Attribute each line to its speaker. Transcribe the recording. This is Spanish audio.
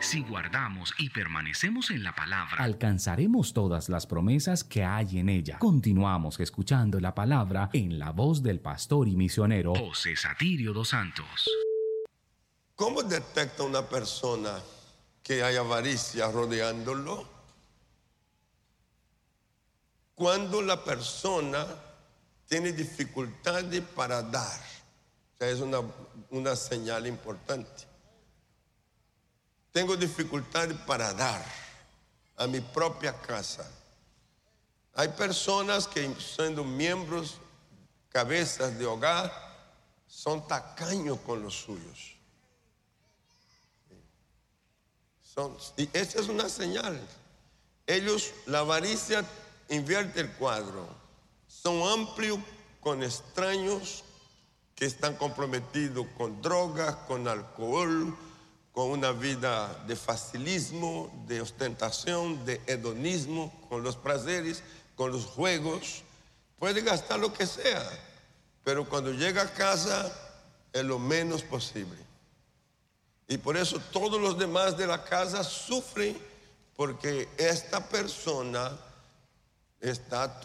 Speaker 1: Si guardamos y permanecemos en la palabra,
Speaker 2: alcanzaremos todas las promesas que hay en ella. Continuamos escuchando la palabra en la voz del pastor y misionero
Speaker 1: José Satirio dos Santos.
Speaker 3: ¿Cómo detecta una persona que hay avaricia rodeándolo? Cuando la persona tiene dificultades para dar. O sea, es una señal importante. Tengo dificultades para dar a mi propia casa. Hay personas que, siendo miembros, cabezas de hogar, son tacaños con los suyos. Y esa es una señal. Ellos, la avaricia invierte el cuadro. Son amplios con extraños que están comprometidos con drogas, con alcohol, con una vida de facilismo, de ostentación, de hedonismo, con los placeres, con los juegos. Puede gastar lo que sea, pero cuando llega a casa es lo menos posible. Y por eso todos los demás de la casa sufren, porque esta persona está